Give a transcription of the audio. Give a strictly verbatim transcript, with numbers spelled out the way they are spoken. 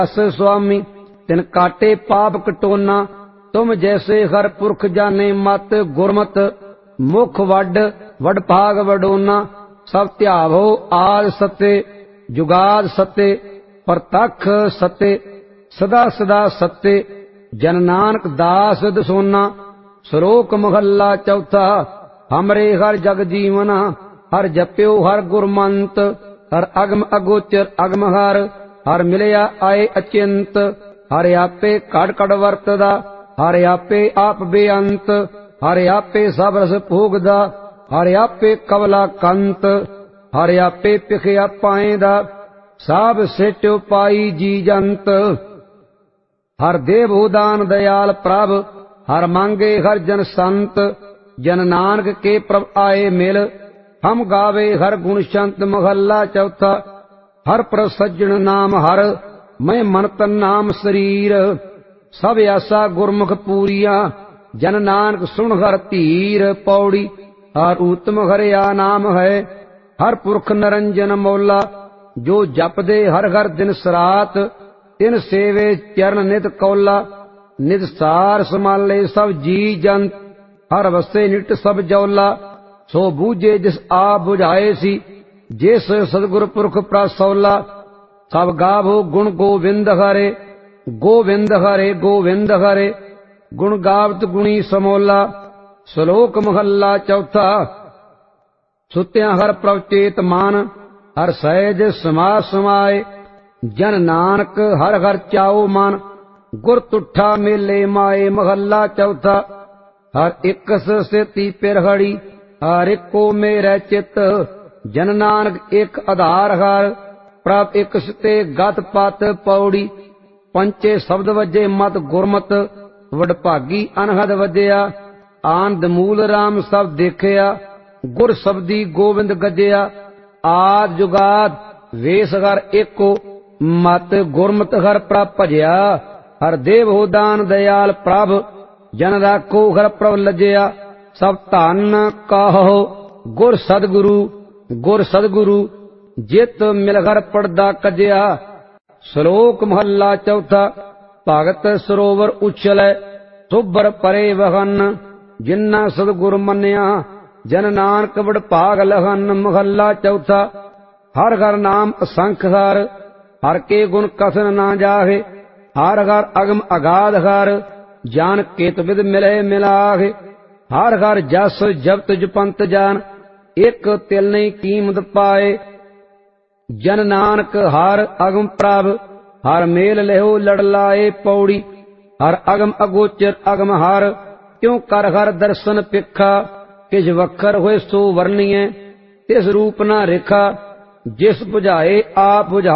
अस स्वामी तिन काटे पाप कटोना, तुम जैसे हर पुरख जाने मत गुरमत, मुख वड वड भाग वडोना, सब त्यावो आद सत्य जुगाद सत्य, प्रतख सत्य सदा सदा सत्य, जन नानक दास दसोना। श्लोक महला चौथा। हमरे हर जग जीवना, हर जप्यो हर गुरमंत, हर अगम अगोचर अगम हर, हर मिलया आए अचिंत, हर आपे कड़ कड़ वरतदा, हर आपे आप बेअंत, हर आपे सब रस भोगदा, हर आपे कवला कंत, हर आपे पिखया पाएदा, सब सेट्यो पाई जी जंत। हर देव उदान दयाल प्रभ, हर मांगे हर जन संत, जन नानक के प्रभ आए मिल, हम गावे हर गुण संत। महला चौथा। हर प्रभ सज्जन नाम हर, मैं मन तन नाम शरीर, सब आसा गुरमुख पूरिया, जन नानक सुन हर धीर। पौड़ी। हर उत्तम हरिया नाम है, हर पुरख नरंजन मौला, जो जपदे हर हर दिन सरात, तिन सेवे चरण नित कौला, नित सार समाले सब जी जंत, हर वसे निट सब जौला, सो बूझे जिस आप बुझाए सी, जिस सदगुर पुरख प्रसौला। सब गावो गुण गोविंद हरे, गोविंद हरे गोविंद हरे, गुण गावत गुणी समोला। श्लोक महला चौथा। सुत्या हर प्रभ चेत मान, हर सहज समाज समाए, जन नानक हर हर चाओ मन, गुर तुठा मेले माए। महला चौथा। हर इकस सेती पिरहड़ी, हर इको मेरे चित, जन नानक एक आधार हर, प्रभ एक सिते गत पत। पौड़ी। पंचे शब्द वजे मत गुरमत, वडभागी अनहद वजया, आनंद मूल राम सब देखिया, गुर शब्दी गोविंद गजया। आद जुगाद वेश हर एको, मत गुरमत हर प्रभ भजया, हर देव दान दयाल प्रभ, जन राखो हर प्रभ लजया। सब धन कहो गुर सदगुरु, गुर सदगुरु, जित मिल हर पड़दा कजया। श्लोक महला चौथा। भगत सरोवर उछलै, सुभर परे वहन, जिन्ना सदगुर मन्या, जन नानक बड़ भाग लहन। महला चौथा। हर हर नाम असंख हर, हर के गुण कथन ना जाहे, हर हर अगम अगाध हर, जान केत विद मिले मिलाहे। हर हर जस जपत जपंत जान, एक तिल नहीं कीमत पाए, जन नानक हर अगम प्रभ, हर मेल लेहो लड़ लाए। पौड़ी। हर अगम अगोचर अगम हर, क्यों कर हर दर्शन पिखा, किस वखर होए सो वर्णिए, तिस रूप ना रेखा, जिस बुझाए आप बुझा।